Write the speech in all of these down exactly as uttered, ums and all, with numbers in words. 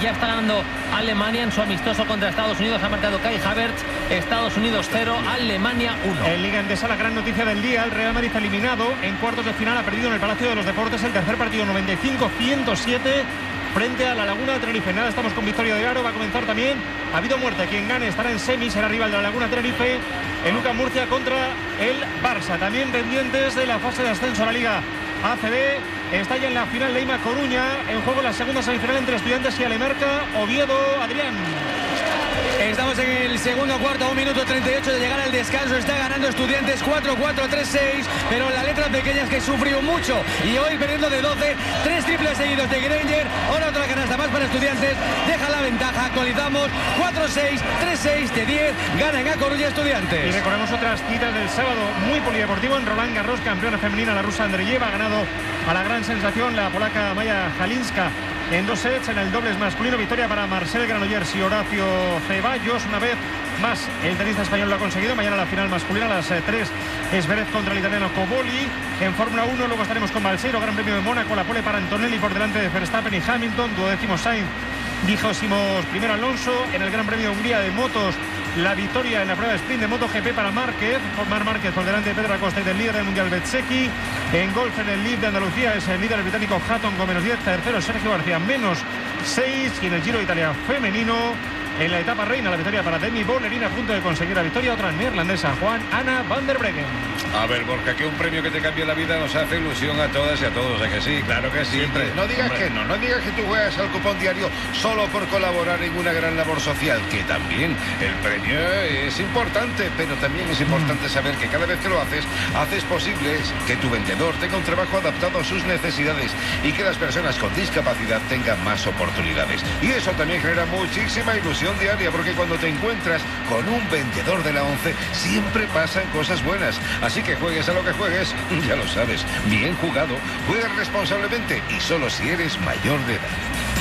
ya está ganando Alemania en su amistoso contra Estados Unidos. Ha marcado Kai Havertz. Estados Unidos cero, Alemania uno. En Liga Endesa, la gran noticia del día: el Real Madrid eliminado en cuartos de final, ha perdido en el Palacio de los Deportes el tercer partido, noventa y cinco a ciento siete frente a la Laguna de Tenerife. Nada, estamos con Victoria de Aro. Va a comenzar también. Ha habido muerte. Quien gane estará en semis, será rival de la Laguna de Tenerife. El Lucas Murcia contra el Barça. También pendientes de la fase de ascenso a la Liga A C B. Está ya en la final Leima Coruña. En juego la segunda semifinal entre Estudiantes y Alemarca. Oviedo, Adrián. Estamos en el segundo cuarto, un minuto treinta y ocho de llegar al descanso. Está ganando Estudiantes cuatro cuatro, tres seis, pero la letra pequeña es que sufrió mucho. Y hoy perdiendo de doce, tres triples seguidos de Granger. Ahora otra canasta más para Estudiantes. Deja la ventaja, actualizamos. cuatro seis, tres seis de diez. Ganan a Coruña Estudiantes. Y recordemos otras citas del sábado, muy polideportivo. En Roland Garros, campeona femenina la rusa Andreyeva. Ha ganado a la gran sensación la polaca Maya Halinska en dos sets. En el dobles masculino, victoria para Marcel Granollers y Horacio Ceballos. Una vez más el tenista español lo ha conseguido. Mañana la final masculina a las tres, Zverev contra el italiano Coboli. En Fórmula uno luego estaremos con Balseiro, Gran Premio de Mónaco, la pole para Antonelli por delante de Verstappen y Hamilton, duodécimo Sainz, vigésimos primero Alonso. En el Gran Premio de Hungría de motos, la victoria en la prueba de sprint de MotoGP para Márquez, por Mar Márquez por delante de Pedro Acosta y del líder del mundial Bezzecchi. En golf, en el Lead de Andalucía, es el líder el británico Hatton con menos diez, tercero Sergio García menos seis. Y en el Giro de Italia femenino, en la etapa reina, la victoria para Demi Bollerin, a punto de conseguir la victoria, otra neerlandesa, Juan Anna van der Breggen. A ver, Borja, que un premio que te cambie la vida nos hace ilusión a todas y a todos, ¿a que sí? Claro que sí. Siempre. No digas Hombre. que no, no digas que tú juegas al cupón diario solo por colaborar en una gran labor social, que también el premio es importante, pero también es importante saber que cada vez que lo haces, haces posible que tu vendedor tenga un trabajo adaptado a sus necesidades y que las personas con discapacidad tengan más oportunidades. Y eso también genera muchísima ilusión diaria, porque cuando te encuentras con un vendedor de la ONCE, siempre pasan cosas buenas. Así que juegues a lo que juegues, ya lo sabes, bien jugado, juegas responsablemente y solo si eres mayor de edad.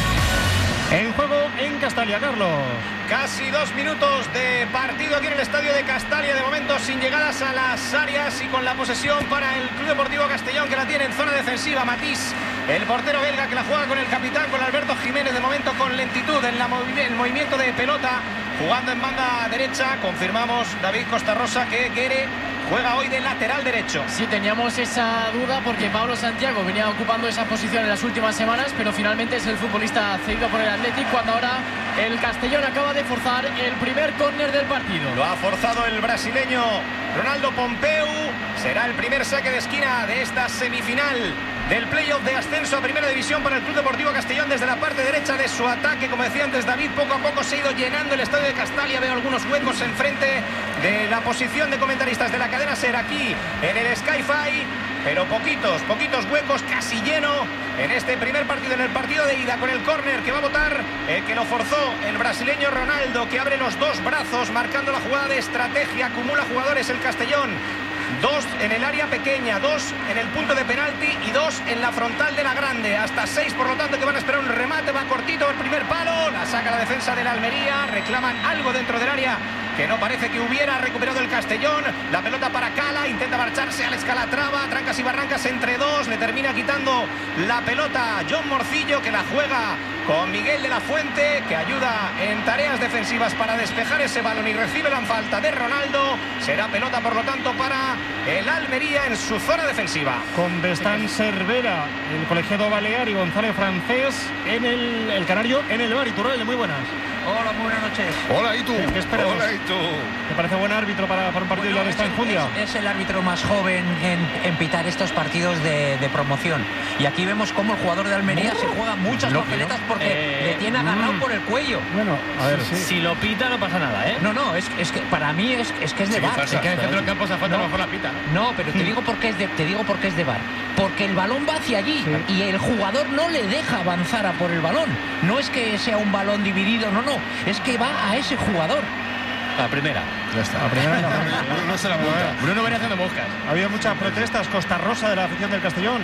En juego en Castalia, Carlos. Casi dos minutos de partido aquí en el estadio de Castalia, de momento sin llegadas a las áreas y con la posesión para el Club Deportivo Castellón, que la tiene en zona defensiva. Matís, el portero belga, que la juega con el capitán, con Alberto Jiménez, de momento con lentitud en la movi el movimiento de pelota, jugando en banda derecha. Confirmamos, David Costa Rosa, que Guere juega hoy de lateral derecho. Sí, teníamos esa duda porque Pablo Santiago venía ocupando esa posición en las últimas semanas, pero finalmente es el futbolista cedido por el Athletic, cuando ahora el Castellón acaba de forzar el primer córner del partido. Lo ha forzado el brasileño Ronaldo Pompeu. Será el primer saque de esquina de esta semifinal del playoff de ascenso a Primera División para el Club Deportivo Castellón. Desde la parte derecha de su ataque, como decía antes David, poco a poco se ha ido llenando el estadio de Castalia. Veo algunos huecos enfrente de la posición de comentaristas de la cadena SER aquí en el Sky-Fi, pero poquitos, poquitos huecos, casi lleno en este primer partido, en el partido de ida, con el córner que va a votar el que lo forzó, el brasileño Ronaldo, que abre los dos brazos marcando la jugada de estrategia. Acumula jugadores el Castellón, dos en el área pequeña, dos en el punto de penalti y dos en la frontal de la grande, hasta seis, por lo tanto, que van a esperar un remate. Va cortito el primer palo, la saca la defensa de la Almería, reclaman algo dentro del área que no parece que hubiera recuperado el Castellón. La pelota para Cala, intenta marcharse al Escalatrava, trancas y barrancas entre dos, le termina quitando la pelota John Morcillo, que la juega con Miguel de la Fuente, que ayuda en tareas defensivas para despejar ese balón, y recibe la falta de Ronaldo. Será pelota, por lo tanto, para el Almería en su zona defensiva. Con Bestán Cervera, el colegiado balear, y González Francés en el, el canario en el bar. Iturralde, muy buenas. Hola, muy buenas noches. Hola, ¿y tú? ¿Qué esperas? Hola, ¿y tú? ¿Te parece buen árbitro para, para un partido Bueno, ya de esta enjundia? Es, es el árbitro más joven en, en pitar estos partidos de, de promoción. Y aquí vemos cómo el jugador de Almería se juega muchas No, papeletas no. porque Eh, le tiene agarrado mm. por el cuello. Bueno, a ver, sí. Si lo pita no pasa nada, ¿eh? No, no, es, es que para mí es, es que es de Sí, ¿qué bar. pasa? Es que- En el centro del campo se falta, a lo mejor la pita. No, pero te digo por qué es de, te digo por qué es de bar. Porque el balón va hacia allí y el jugador no le deja avanzar a por el balón. No es que sea un balón dividido, no, no. Es que va a ese jugador. La primera. Ya está. La primera no. Bruno no se la monta. Bruno viene haciendo moscas. Ha habido muchas protestas. Costa Rosa, de la afición del Castellón.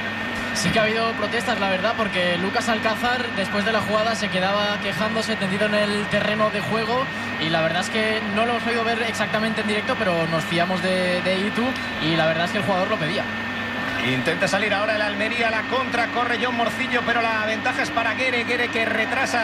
Sí que ha habido protestas, la verdad, porque Lucas Alcázar, después de la jugada, se quedaba quejándose tendido en el terreno de juego, y la verdad es que no lo hemos podido ver exactamente en directo, pero nos fiamos de, de YouTube, y la verdad es que el jugador lo pedía. Intenta salir ahora el Almería, la contra, corre John Morcillo, pero la ventaja es para Guere, Guere que retrasa